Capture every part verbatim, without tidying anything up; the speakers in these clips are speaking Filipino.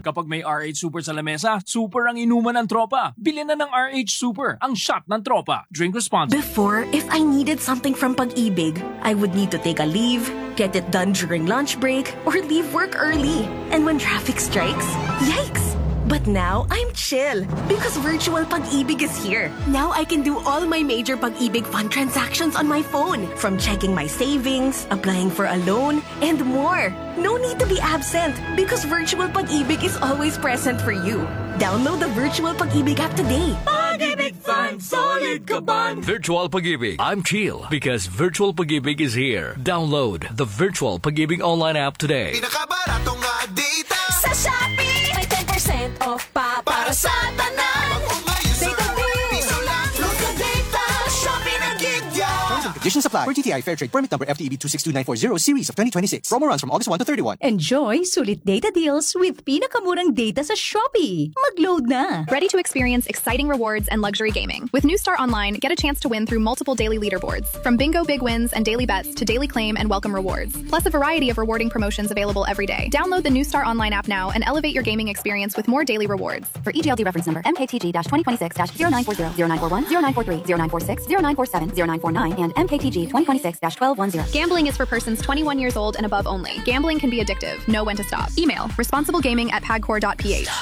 Kapag may R H Super sa lamesa, super ang inuman ng tropa. Bilhin na ng R H Super, ang shot ng tropa. Drink responsibly. Before, if I needed something from Pag-ibig, I would need to take a leave, get it done during lunch break, or leave work early. And when traffic strikes, yikes! But now, I'm chill because virtual Pag-ibig is here. Now I can do all my major Pag-ibig fund transactions on my phone, from checking my savings, applying for a loan, and more. No need to be absent because virtual Pag-ibig is always present for you. Download the virtual Pag-ibig app today. Pag-ibig Fund, solid ka ban! Virtual Pag-ibig. I'm chill because virtual Pag-ibig is here. Download the virtual Pag-ibig online app today. Pinakabaratong nga data Sa Shopee, may ten percent off pa para sa tanan. Data bill, piso lang, load ka data, Shopee na gigya. Terms and conditions apply. For T T I Fair Trade Permit Number F T E B two six two nine four zero Series of twenty twenty-six. Promo runs from August first to thirty-first. Enjoy sulit data deals with pinakamurang data sa Shopee. Mag-load na! Ready to experience exciting rewards and luxury gaming. With New Star Online, get a chance to win through multiple daily leaderboards, from bingo big wins and daily bets to daily claim and welcome rewards, plus a variety of rewarding promotions available every day. Download the New Star Online app now and elevate your gaming experience with more daily rewards. For E G L D reference number M K T G twenty twenty-six zero nine four zero, zero nine four one, zero nine four three, zero nine four six, zero nine four seven, zero nine four nine, and M K T G twenty twenty-six twelve ten. Gambling is for persons twenty-one years old and above only. Gambling can be addictive. Know when to stop. Email responsiblegaming at pagcor dot p h.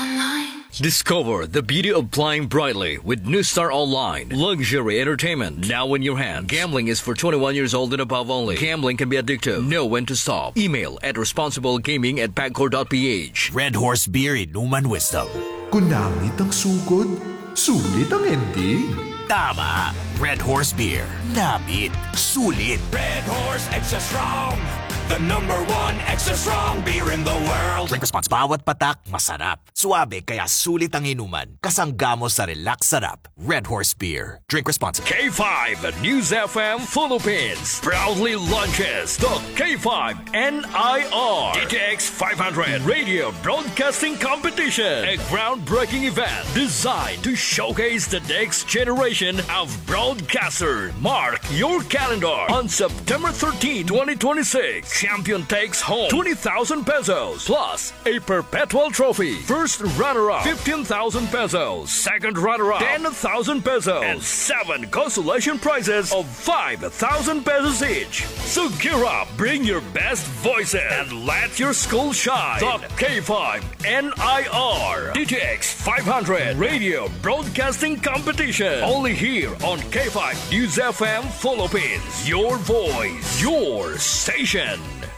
Discover the beauty of flying brightly with New Star Online. Luxury entertainment now in your hand. Gambling is for twenty-one years old and above only. Gambling can be addictive. Know when to stop. Email at responsiblegaming at pagcor dot p h. Red Horse Beer Inuman Wisdom. Kunangit ang sugod, sulit ang ending. Tama. Red Horse Beer. Namit. Sulit. Red Horse Extra Strong, the number one extra strong beer in the world. Drink response. Bawat patak, masarap. Suabe, kaya sulit ang inuman. Kasanggamo sa relax sarap. Red Horse Beer. Drink responsibly. K five News F M Philippines proudly launches the K five N I R D T X five hundred Radio Broadcasting Competition, a groundbreaking event designed to showcase the next generation of broadcasters. Mark your calendar. On September thirteenth, twenty twenty-six, champion takes home twenty thousand pesos plus a perpetual trophy. First runner-up, fifteen thousand pesos. Second runner-up, ten thousand pesos. And seven consolation prizes of five thousand pesos each. So gear up, bring your best voices, and let your school shine. The K five N I R D T X five hundred Radio Broadcasting Competition. Only here on K five News F M Philippines. Your voice, your station.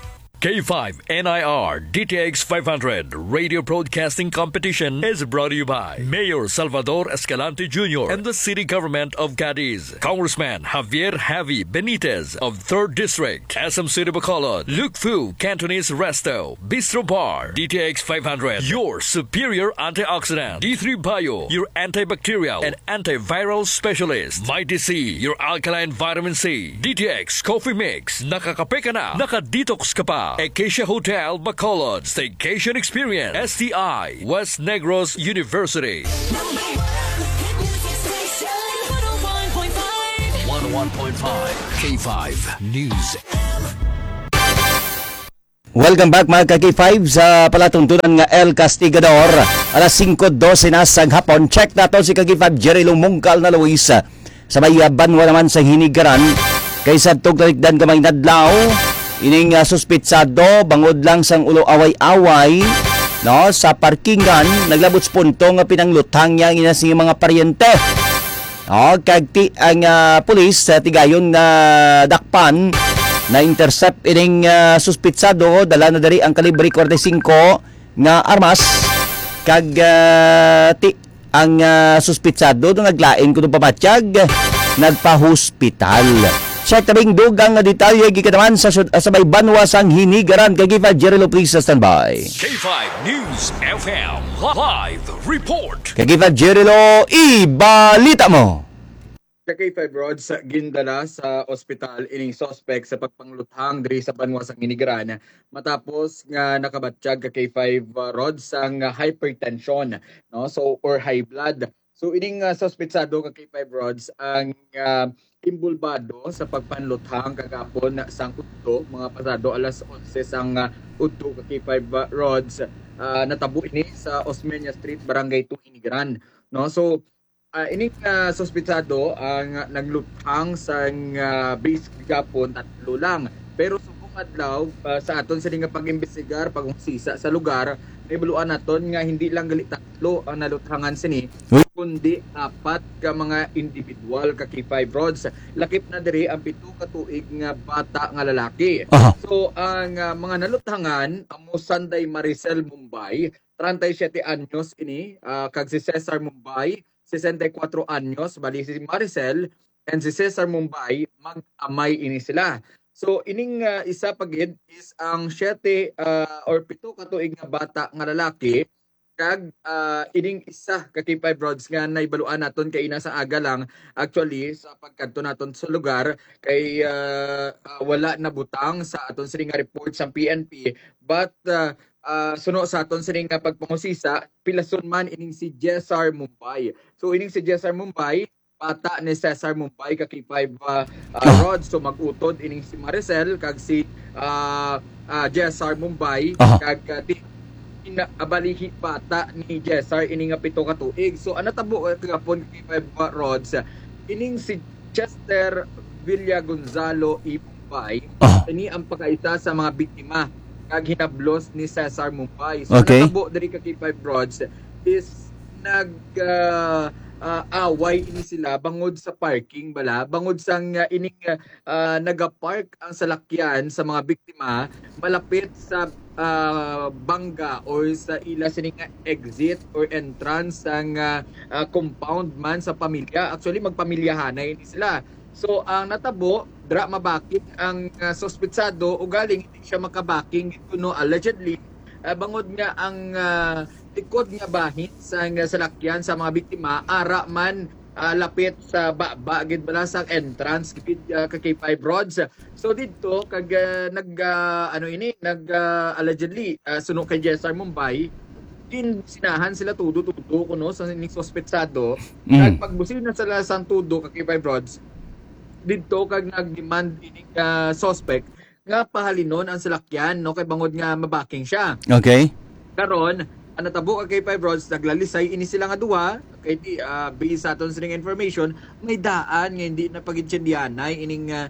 K five N I R D T X five hundred Radio Broadcasting Competition is brought to you by Mayor Salvador Escalante Junior and the City Government of Cadiz, Congressman Javier Javi Benitez of third District, S M City Bacolod, Luke Fu Cantonese Resto, Bistro Bar, D T X five hundred, your superior antioxidant, D three Bio, your antibacterial and antiviral specialist, Mighty C, your alkaline vitamin C, D T X Coffee Mix, nakakape ka na, nakadetox ka pa, Acacia Hotel Bacolod Staycation Experience, S T I West Negros University. one oh one point five K five News. Welcome back mga ka-K five sa palatuntunan nga El Castigador. Alas singko dose na sa hapon. Check nato si ka-K five Jerry Lumungkal na Luis sa may Banwa naman sa Hinigaran. Kaysa tugtalikdan kamay nadlaw, ining uh, suspitsado bangod lang sang ulo away-away no sa parkingan, naglabot sa punto nga pinanglutang niya ina sa mga paryente. No, kagti ang uh, pulis sa uh, tigayon na uh, dakpan na intercept ining uh, suspitsado, dala na dari ang kalibre forty-five nga armas kag uh, ti ang uh, suspitsado do naglain kuno pamatsyag nagpa-hospital. Check tabing dugang nga detalye gikataman sa sa may Banwa sang Hinigaran. K five Jerry Lopez sa standby. K five News F M Live Report. K five Jerry Lo, ibalita mo. Sa K five Rod sa gindala sa ospital ining suspect sa pagpangluthang diri sa Banwa sang Hinigaran matapos nga nakabatsyag ka K five Rod sang hypertension, no, so or high blood. So ining uh, suspetsado ka K five Rods ang uh, imbulbado sa pagpanluthang kagapon sang udto mga pasado alas eleven sang uh, udto ka K five Rods uh, natabo ini sa Osmeña Street, Barangay two, Inigaran. No? So, uh, ining uh, suspitsado ang uh, nagluthang sa uh, base gapon tatlo lang. Pero subong adlaw uh, sa aton sa nga pag-imbestigar, pag-unsisa sa lugar, ibuluan naton nga hindi lang gali tatlo ang naluthangan sini, kundi apat ka mga individual ka K five rods. Lakip na diri ang pito ka tuig nga bata nga lalaki. Uh-huh. So ang uh, mga naluthangan amo Sanday Maricel Mumbay, thirty-seven anyos ini, uh, kag si Cesar Mumbay, sixty-four anyos, bali si Maricel and si Cesar Mumbay mag-amay ini sila. So ining uh, isa pagid is ang siyete uh, or pito ka tuig nga bata nga lalaki, kag uh, ining isa ka K five rods nga naibaluan naton kay ina sa aga lang actually sa pagkadto naton sa lugar kay uh, uh, wala na butang sa aton sining nga report sa P N P, but uh, uh, suno sa aton sining nga pagpangusisa pilason man ining si Cesar Mumbay. So ining si Cesar Mumbay bata ni Cesar Mumbay ka K five uh, uh, rods, so mag-utod ining si Maricel kag si uh, uh, Cesar Mumbay uh-huh. kag uh, abalihi bata ni Cesar ining nga pito ka tuig. So ana tabo kagapon K five uh, rods ining si Chester Villa Gonzalo E. Mumbay uh-huh. ini ang pagkaisa sa mga biktima kag hinablos ni Cesar Mumbay. So okay. Ana tabo diri ka K five rods is nag uh, Uh, away ini sila bangod sa parking bala, bangod sang uh, ining uh, nagapark ang salakyan sa mga biktima malapit sa uh, bangga or sa ila sining exit or entrance sang uh, uh, compound man sa pamilya. Actually magpamilyahanay ini sila. So ang natabo dra mabakit ang uh, suspitsado o galing hindi siya makabaking kuno allegedly uh, bangod nga ang uh, likod nga bahin sa nga salakyan sa mga biktima ara man uh, lapit sa baba gid bala sa entrance gid uh, ka K five rods. So dito kag uh, nag uh, ano ini nag uh, allegedly uh, suno kay Cesar Mumbay din sinahan sila tudo-tudo kuno sa ning suspetsado mm. kag pagbusil na sila sa tudo ka K five rods dito kag nag-demand ining uh, suspect nga pahalinon ang salakyan no kay bangod nga mabaking siya. Okay. Karon ang natabo ka K five rods naglalisay ini sila nga duha kay di uh, based sa aton sining information may daan nga hindi na pagintsendihanay ining uh,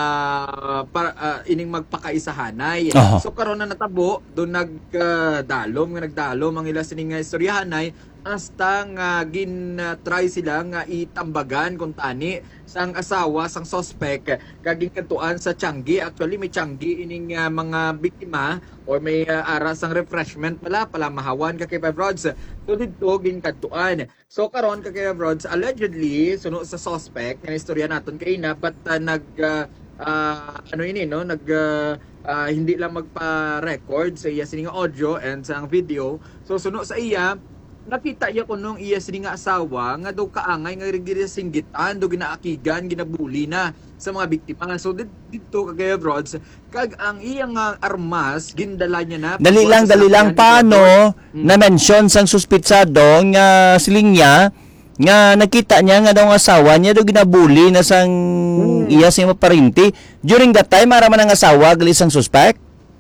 uh, para, uh, ining magpakaisahanay. Uh-huh. So karon na natabo do nagdalom uh, nga nagdalom ang ila sining nga istoryahanay hasta nga gin uh, try sila nga itambagan kung tani sang asawa sang suspect kaging kantuan sa Tianggi. Actually may Tianggi ining uh, mga biktima or may uh, aras sang refreshment pala pala mahawan ka K five rods. So dito gin kantuan. So karon ka K five rods allegedly suno sa suspect nga istorya naton kay na but uh, nag uh, uh, ano ini no nag uh, uh, hindi lang magpa-record sa iya sining audio and sa video. So suno sa iya nakita iya ko nung iya sining asawa nga daw kaangay nga rigid singgitan do ginaakigan ginabuli na sa mga biktima. So dito kagaya rods kag ang iyang uh, armas gindala niya na dali lang dali lang paano hmm. na mention sang suspitsado nga siling niya nga nakita niya nga daw ang asawa niya daw ginabuli na sang hmm. iya sing maparinti during that time ara man ang asawa gali sang suspect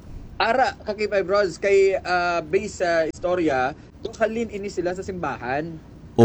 ara ka K five rods kay uh, based sa uh, istorya halin ini sila sa simbahan.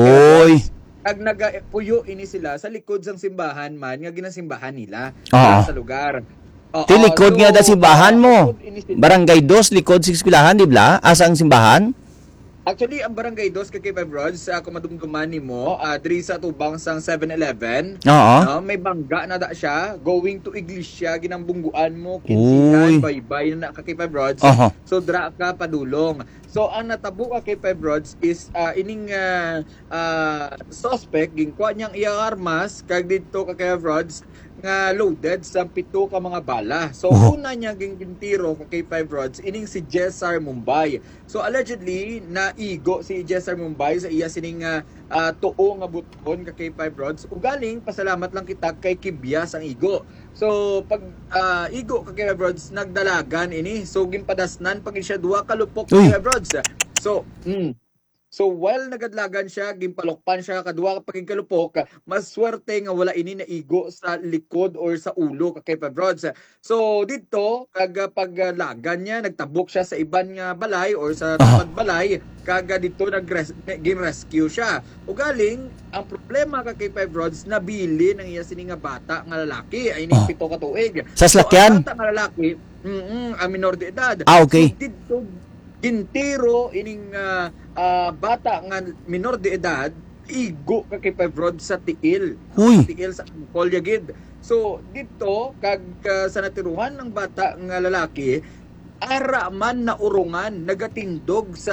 Oy. Kag nagapuyo ini sila sa likod sang simbahan man nga ginasimbahan nila uh-huh. sa lugar. Uh, Ti likod uh, so, nga da simbahan mo. Barangay two likod sa eskwelahan di bla asa ang simbahan? Actually, ang Barangay two kay K five rods sa uh, kumadumduman nimo uh, diri sa tubang sang seven eleven. Uh-huh. No, may bangga na da siya going to iglesia ginambungguan mo kinsihan bye-bye na ka K five rods. Uh-huh. So dra ka padulong. So ang natabo ka K five rods is uh, ining uh, uh, suspect gingkuha niyang iyang armas kag dito ka K five rods nga loaded sa pito ka mga bala. So uh-huh. una niya gintiro ka K five rods ining si Cesar Mumbay. So allegedly na igo si Cesar Mumbay sa iya sining uh, uh, tuo nga buton ka K five rods. Ugaling pasalamat lang kita kay Kibyas ang igo. So pag uh, igo ka K five rods nagdalagan ini. So ginpadasnan pag siya duha ka lupok ka K five rods. So mm, So while nagadlagan siya, gimpalokpan siya kadua kapag kalupok, mas swerte nga wala ini naigo sa likod or sa ulo kay Five Rods. So dito kag paglagan niya nagtabok siya sa iban nga balay or sa tapad balay, kaga dito nag-rescue siya. Ugaling ang problema kay Five Rods nabili ng iya sini nga bata nga lalaki ay ni Oh. pito ka tuig. Sa salakyan? So, ang bata nga lalaki, mm ang minor de edad. Ah, okay. So, dito gintiro ining uh, uh, bata nga minor de edad igo ka kay Five Rods sa tiil. Uy. Tiil sa kolyagid. So dito kag uh, sa natiruhan ng bata nga lalaki ara man na urungan nagatindog sa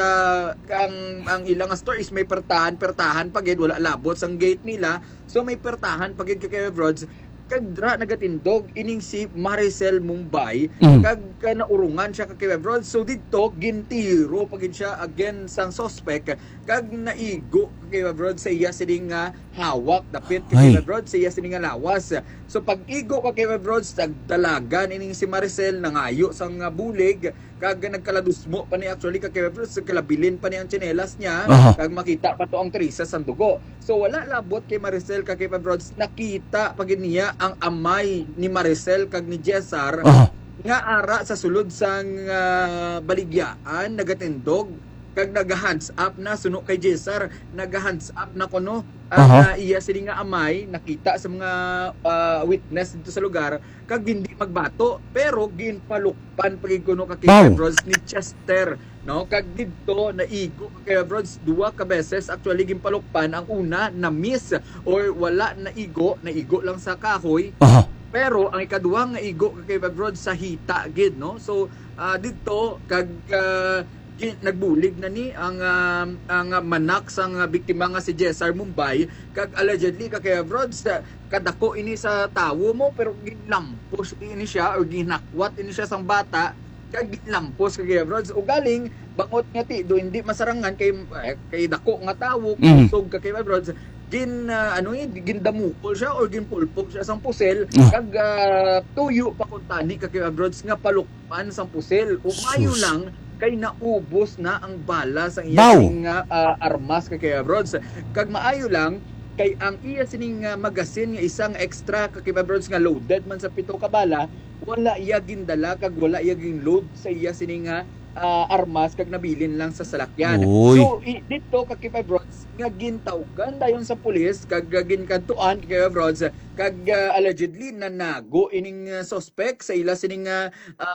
ang ang ilang store is may pertahan pertahan pagid wala labot sang gate nila, so may pertahan pagid kay Five Rods kadra nagatindog ining si Maricel Mumbai Mm. kag ka naurungan siya kay Five Rods. So dito gintiro pagid siya against sang suspect kag naigo kay Five Rods sa iya sining nga hawak dapit kay Ay. Five Rods sa iya sining nga lawas. So pag igo ka kay Five Rods nagdalagan ining si Maricel nangayo sang nga bulig kag nagkaladusmo pa ni actually kay Five Rods kalabilin pa ni ang tsinelas niya. Aha. Kag makita pa to ang trisas sang dugo. So wala labot kay Maricel kag kay Five Rods nakita pagid niya ang amay ni Maricel kag ni Jessar Aha. nga ara sa sulod sang uh, baligyaan nagatindog kag nag-hands up na suno kay Jessar nag-hands up na kuno ang Aha. uh, iya sini nga amay nakita sa mga uh, witness dito sa lugar kag hindi magbato pero ginpalukpan pagid kuno kay Wow. Five Rods ni Chester no kag didto naigo kay Five Rods duwa ka beses actually ginpalukpan ang una na miss or wala na igo naigo lang sa kahoy. Aha. Pero ang ikaduha nga igo kay Five Rods sa hita gid no. So uh, dito kag uh, gi- nagbulig na ni ang uh, ang uh, manak sang uh, biktima nga si Jessar Mumbai kag allegedly kay Five Rods uh, kadako ini sa tawo mo pero ginlampos ini siya or ginakwat ini siya sang bata kag ginlampos kay Five Rods ugaling bangot nga ti do hindi masarangan kay eh, kay dako nga tawo Mhm. kusog ka kay Five Rods gin uh, ano yun gindamukol siya or ginpulpog siya sang pusel Ah. kag uh, tuyo pa kun tani kay Five Rods nga palukpan sang pusel umayo Sus. lang kay naubos na ang bala sa iya Wow. sining nga uh, armas kay Five Rods kag maayo lang kay ang iya sining uh, magasin nga isang extra kay Five Rods nga loaded man sa pito ka bala wala iya gindala kag wala iya ginload sa iya sining nga uh, armas kag nabilin lang sa salakyan. Uy. So i- dito kay Five Rods nga gintawgan dayon sa pulis kag uh, ginkantuan kay Five Rods kag uh, allegedly nanago ining uh, suspect sa ila sining uh,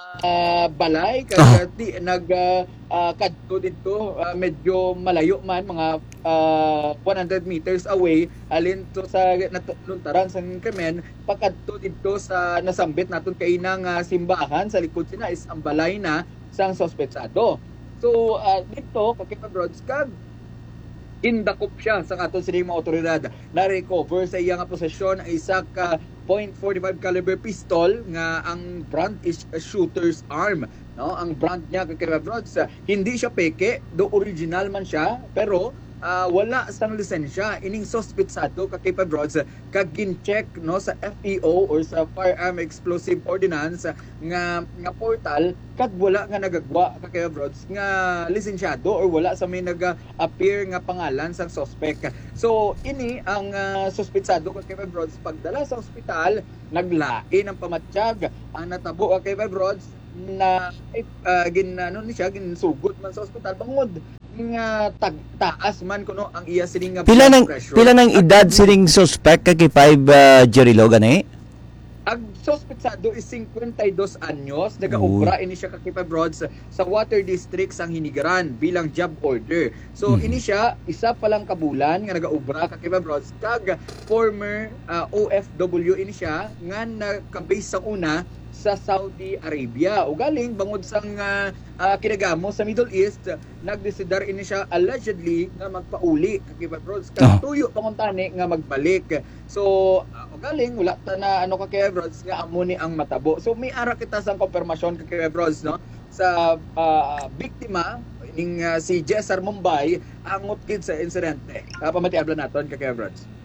uh, balay kag uh, di, nag uh, uh, kadto dito uh, medyo malayo man mga uh, one hundred meters away alin to sa natuntaran sa krimen pakadto dito sa nasambit naton kay nang uh, simbahan sa likod sina is ang balay na sang sospetsado. So uh, dito kay Five Rods kag indakop siya sa aton sining mga otoridad na recover sa iyang posesyon ang isa ka point four five caliber pistol nga ang brand is a shooter's arm no ang brand niya kay Five Rods uh, hindi siya peke do original man siya pero uh, wala sang lisensya ining sospetsado kay Five Rods uh, kag gin-check no sa F E O or sa Firearm Explosive Ordinance uh, nga nga portal kag wala nga nagagwa kay Five Rods nga lisensyado or wala sa may nag-appear nga pangalan sang suspect. So ini ang uh, sospetsado kay Five Rods pagdala sa ospital naglain ang pamatsyag ang natabo kay Five Rods na uh, gin ano ni siya ginsugod man sa ospital bangod nga tag taas man kuno ang iya sining nga Pila blood nang pressure. pila nang edad sining suspect kay Five uh, Jerry Logan eh? Ang sospetsado is fifty-two anyos, nagaobra ini siya kay Five Rods sa Water District sang Hinigaran bilang job order. So Mhm. ini siya isa pa lang kabulan nga nagaobra kay Five Rods kag former uh, O F W ini siya nga naka-base sa una sa Saudi Arabia. O galing bangod sang uh, uh, kinagamo sa Middle East, nagdesidar ini siya allegedly nga magpauli kay Five Rods kag Ah. tuyo panguntani nga magbalik. So uh, o galing wala ta na ano kay Five Rods nga amo ni ang matabo. So may ara kita sang konfirmasyon kay Five Rods no sa uh, biktima ning uh, si Jessar Mumbai angot gid sa insidente. Uh, pamatiablan naton kay Five Rods.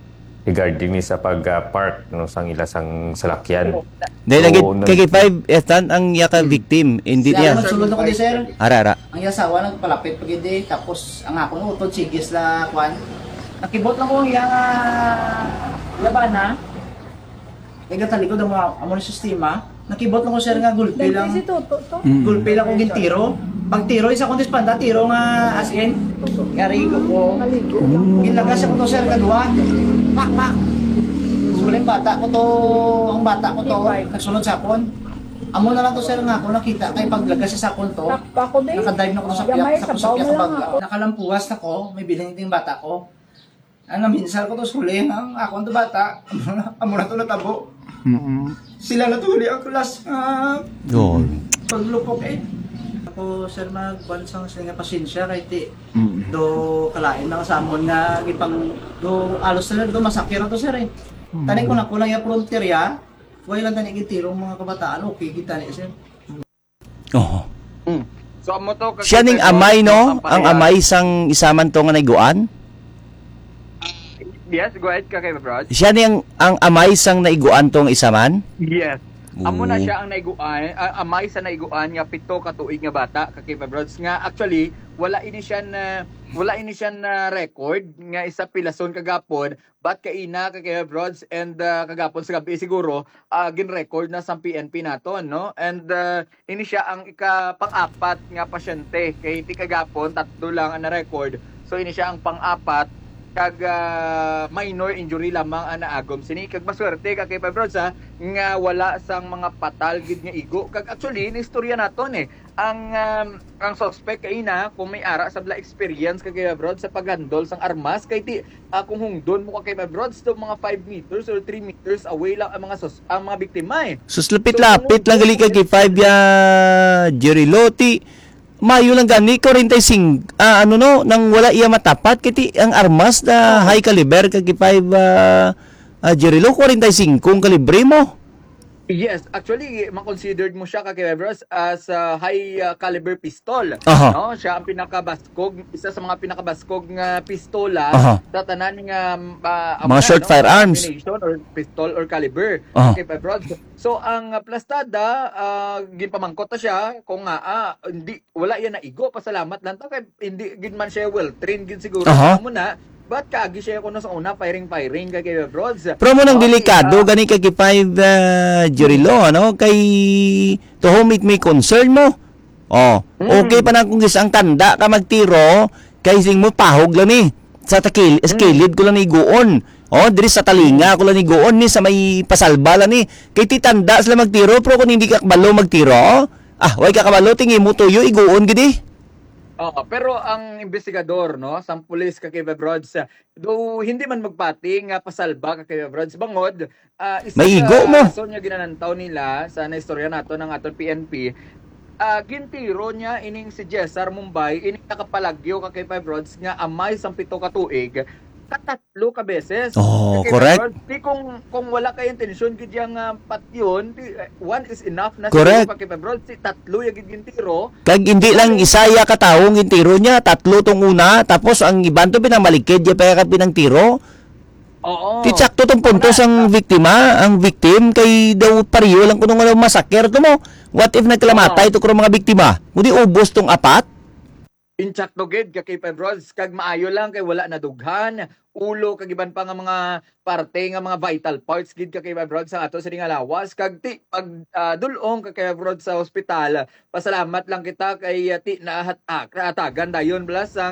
regarding ni sa pag-park no sang ila sang salakyan. Dahil lagi K K five etan ang yaka victim hindi Siya niya. magsulod ako di sir. Ara ara. Ang yasawa nagpalapit pag hindi tapos ang ako no utod sigis la kwan. Nakibot lang ko ang yang labana. Kaya talikod ang mga amo ni sistema. Nakibot lang ko sir nga gulpi lang. Gulpi lang ko gintiro. Pag tiro isa kong dispanda tiro nga as in. Nga rigo ko. Gilagas ako to sir kadua. Pak pak. Suling bata ko to, ang bata ko to, nagsunod sapon. Amo na lang to sir nga ako nakita kay paglagas sa sapon to. Nakadive na ko to sa piyak, sa kusapyak bag. Nakalampuas na ko, may bilhin ding bata ko. Ano minsan ko to suling ang ako to bata. Amo na to natabo. Sila na tuli ang class. Ah, Yun. paglupok eh. Ako sir magbansang sila nga pasensya kay ti do kalain na kasamon nga gipang do alos sila do masakira to sir eh. Tani ko na kulang ya frontier way lang tani gitirong mga kabataan okay kita ni sir. Oh. Mm. So amo to Siya ning amay no, ang amay sang isaman to nga naiguan. Yes, go ahead ka kay Brad. Siya ning ang amay sang naiguan tong isaman. Yes. Amo na siya ang naiguan, uh, amay sa naiguan nga pito ka tuig nga bata ka kay Brods nga actually wala ini siya na wala ini siya na record nga isa pilason kagapon but kaina ka kay Brods and uh, kagapon sa gabi siguro uh, gin-record na sa P N P naton no and uh, ini siya ang ika pang-apat nga pasyente kay ti kagapon tatlo lang ang na-record so ini siya ang pang-apat kag uh, minor injury lamang ang naagom sini kag maswerte ka kay Brods ha nga wala sang mga patal gid nga igo kag actually ni istorya naton eh ang um, ang suspect kay na kung may ara sa bla experience kay Brods sa paghandol sang armas kay ti uh, kung hungdon mo ka kay Brods to mga five meters or three meters away lang ang mga sus ang mga biktima eh sus lapit-lapit lang gali kay five ya Jerry Loti. Mayo lang gani forty-five ah, ano no nang wala iya matapat kiti ang armas na high caliber kag five uh, uh, Jerilo forty-five kung kalibre mo. Yes, actually ma-considered mo siya kay Brods as a high uh, caliber pistol. Aha. No, siya ang pinakabaskog, isa sa mga pinakabaskog nga pistola Aha. sa tanan nga uh, mga short no, firearms or pistol or caliber Aha. kay Brods. So ang uh, plastada uh, ginpamangkot ta siya kung nga ah, hindi wala yan na igo pasalamat lang ta kay hindi gid man siya well trained gid siguro mo na. But kaagi siya ko na sa una firing-firing kay kay Brods. Pero mo nang okay, delikado uh, gani kay five uh, Jerilo ano kay to whom it may concern mo. Oh, Mm. okay pa na kung isang tanda ka magtiro kay sing mo pahog lang ni sa takil skilid ko lang ni guon. Oh, diri sa talinga ko lang ni guon ni sa may pasalba lang ni. Kay ti tanda sila magtiro pero kung hindi ka kabalo magtiro, ah, way ka kabalo tingi mo tuyo iguon gidi. Oo, pero ang investigador no, sa pulis ka kay Brods, do hindi man magpati nga pasalba ka kay Brods bangod, uh, isa may igo mo. So nya ginanantaw nila sa naistorya nato ng aton P N P. Uh, gintiro niya ining si Jessar Mumbai ining nakapalagyo ka kay Brods nga amay sang pito ka tuig katatlo ka beses. Oh, kay correct. Brods, di kung kung wala kay intensyon gid yang uh, patyon, di, uh, one is enough na Correct. sa kay Brods, si tatlo ya gid gintiro. Kag hindi lang isaya ka taong tiro niya, tatlo tong una, tapos ang iban to pinamalikid, ya pa ka pinang tiro. Oo. Titsakto tong puntos ang biktima, ang victim, kay daw pariyo lang kung nga masakir to mo. What if nagkalamatay to kung mga biktima? Mudi ubos tong apat? Inchak gid ka kay Brods kag maayo lang kay wala na dughan ulo kag iban pa nga mga parte nga mga vital parts gid ka kay Brods sa ato sa lawas kag ti pag uh, dulong ka kay Brods sa ospital pasalamat lang kita kay uh, ti na atagan dayon blas